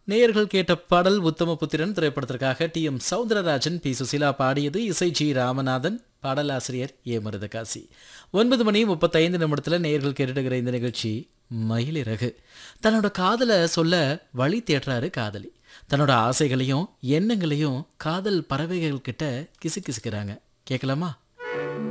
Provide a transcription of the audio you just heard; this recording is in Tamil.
நேயர்கள் கேட்ட பாடல் உத்தமபுத்திரன் திரைப்படத்திற்காக டி.எம். சௌந்தரராஜன், பி. சுசீலா பாடியது. இசை ஜி. ராமநாதன், பாடலாசிரியர் ஏ. மருதகாசி. 9:35 நேயர்கள் கேட்டுகிற இந்த நிகழ்ச்சி மயிலிறகு. தன்னோட காதலை சொல்ல வழி தேடுறாரு காதலி. தன்னோட ஆசைகளையும் எண்ணங்களையும் காதல் பறவைகள் கிட்ட கிசுகிசுக்கிறாங்க. கேட்கலாமா?